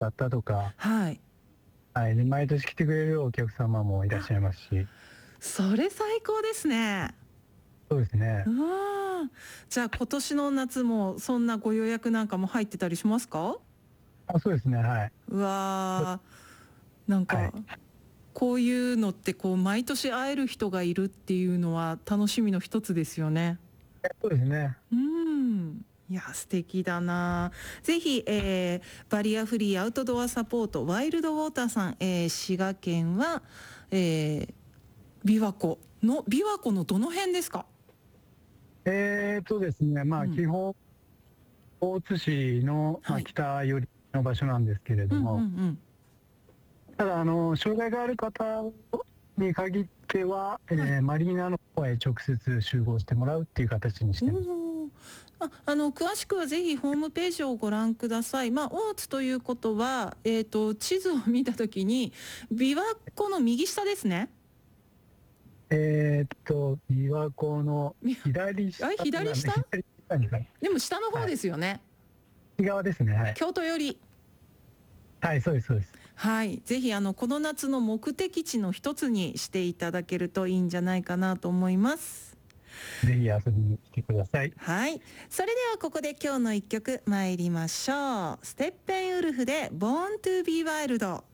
だったとか、 はい。 はい、で、毎年来てくれるお客様もいらっしゃいますし、 それ最高ですね。 そうですね。 うわ。じゃあ今年の夏もそんなご予約なんかも入ってたりしますか？ あ、そうですね、はい。 うわー、なんか、 はい。 こういうのってこう毎年会える人がいるっていうのは楽しみの一つですよね。 そうですね。 うーん。いや、素敵だな。ぜひ、バリアフリーアウトドアサポートワイルドウォーターさん、滋賀県は、え琵琶湖のどの辺ですか？ ですね、 うん。 基本、大津市の、 はい。 北寄りの場所なんですけれうんうんうども、 ん。 ただ、障害がある方に限っては、 はい。 マリーナの方へ直接集合してもらうっていう形にしてます。 おお。詳しくはぜひホームページをご覧ください。大津ということは、地図を見たときに、琵琶湖の右下ですね。 琵琶湖のみ左下左下？ 左下に、はい。 でも下の方はい。 ですよね。 右側ですね、はい。 京都寄り。 はい、そうですそうです。 はい。ぜひこの夏の目的地の一つにしていただけるといいんじゃないかなと思います。 ぜひ遊びに来てください。 はい。それではここで今日の一曲参りましょう。ステッペンウルフで Born to be Wild。